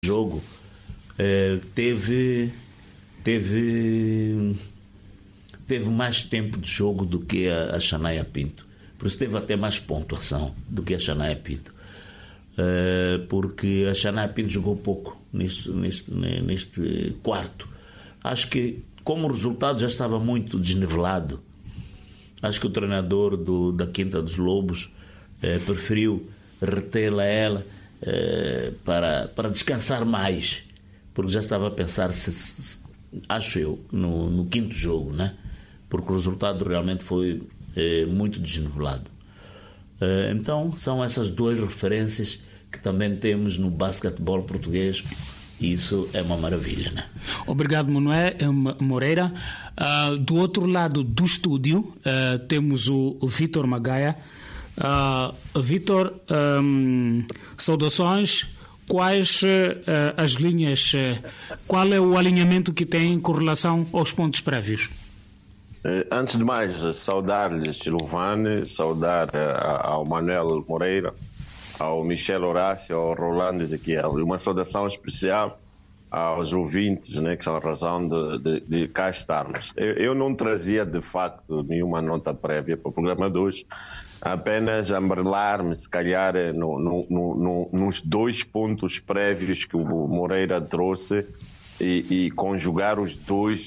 jogo teve mais tempo de jogo do que a Shania Pinto. Por isso teve até mais pontuação do que a Shania Pinto. Porque a Shania Pinto jogou pouco neste quarto. Acho que, como o resultado já estava muito desnivelado, acho que o treinador da Quinta dos Lobos preferiu retê-la ela para descansar mais, porque já estava a pensar, acho eu, no quinto jogo, né? Porque o resultado realmente foi muito desnivelado. Então são essas duas referências que também temos no basquetebol português, e isso é uma maravilha, né? Obrigado, Manuel Moreira. Do outro lado do estúdio temos o Vítor Magaia. Vítor, saudações. Quais as linhas, qual é o alinhamento que tem com relação aos pontos prévios? Antes de mais, saudar-lhes, Silvane, saudar ao Manuel Moreira, ao Michel Horácio, ao Rolando Ezequiel, e uma saudação especial aos ouvintes, né, que são a razão de cá estarmos. Eu não trazia, de facto, nenhuma nota prévia para o programa de hoje, apenas ambrelar-me, se calhar, nos 2 pontos prévios que o Moreira trouxe e conjugar os dois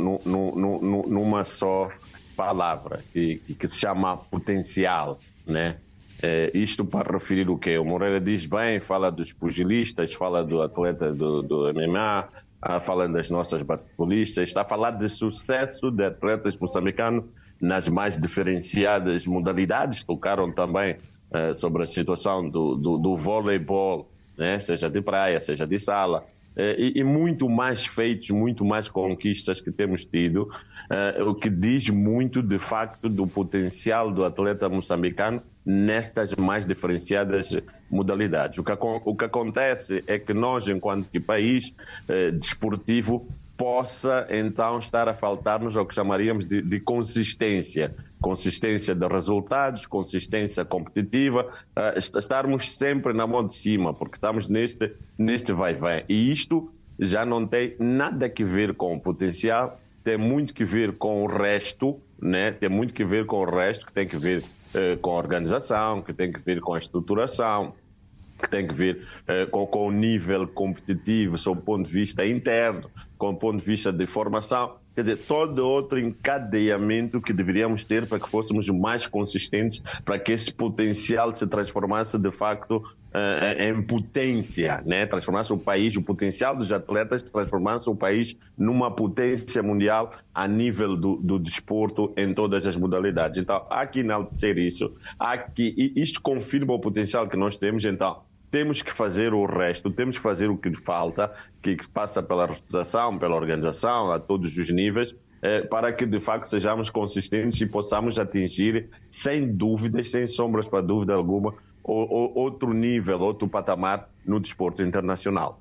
numa só palavra, que se chama potencial, né? Isto para referir o quê? O Moreira diz bem, fala dos pugilistas, fala do atleta do MMA, fala das nossas basquetebolistas, está a falar de sucesso de atletas moçambicanos nas mais diferenciadas modalidades. Tocaram também sobre a situação do voleibol, né? Seja de praia, seja de sala, e muito mais feitos, muito mais conquistas que temos tido, o que diz muito, de facto, do potencial do atleta moçambicano nestas mais diferenciadas modalidades. O que acontece é que nós, enquanto que país desportivo, possa então estar a faltar-nos ao que chamaríamos de consistência de resultados, consistência competitiva, estarmos sempre na mão de cima, porque estamos neste vai-vem. E isto já não tem nada a ver com o potencial, tem muito que ver com o resto, né? Tem muito que ver com o resto, que tem que ver com a organização, que tem que ver com a estruturação, que tem que ver com o nível competitivo, sob o ponto de vista interno, com o ponto de vista de formação. Quer dizer, todo outro encadeamento que deveríamos ter para que fôssemos mais consistentes, para que esse potencial se transformasse de facto em potência, né? Transformasse o país, o potencial dos atletas, transformasse o país numa potência mundial a nível do desporto em todas as modalidades. Então, há que enaltecer isso, e isto confirma o potencial que nós temos. Então, temos que fazer o resto, temos que fazer o que falta, que passa pela reestruturação, pela organização, a todos os níveis, para que de facto sejamos consistentes e possamos atingir, sem dúvidas, sem sombras para dúvida alguma, outro nível, outro patamar no desporto internacional.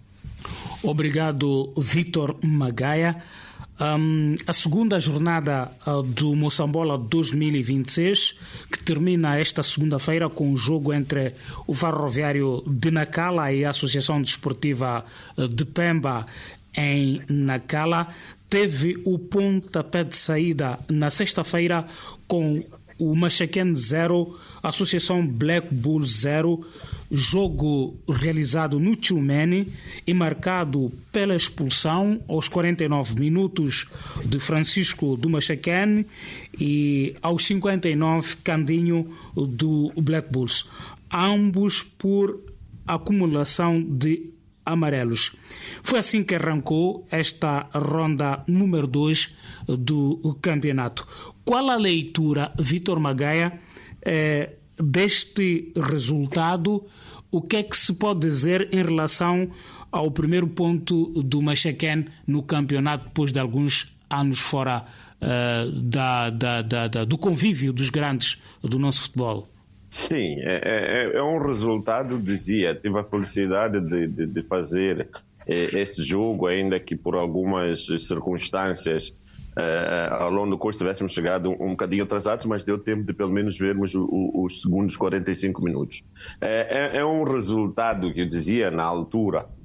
Obrigado, Vítor Magaia. A segunda jornada do Moçambola 2026, que termina esta segunda-feira com o jogo entre o Ferroviário de Nacala e a Associação Desportiva de Pemba em Nacala, teve o pontapé de saída na sexta-feira com o Machaquene 0, Associação Black Bull 0, jogo realizado no Tchumene e marcado pela expulsão aos 49 minutos de Francisco do Machaquene e aos 59 Candinho do Black Bulls, ambos por acumulação de amarelos. Foi assim que arrancou esta ronda número 2 do campeonato. Qual a leitura, Vítor Magaia, deste resultado? O que é que se pode dizer em relação ao primeiro ponto do Machaquene no campeonato, depois de alguns anos fora do convívio dos grandes do nosso futebol? Sim, é um resultado, dizia, tive a felicidade de fazer este jogo, ainda que por algumas circunstâncias ao longo do curso tivéssemos chegado um bocadinho atrasados, mas deu tempo de pelo menos vermos os segundos 45 minutos. É um resultado que eu dizia na altura,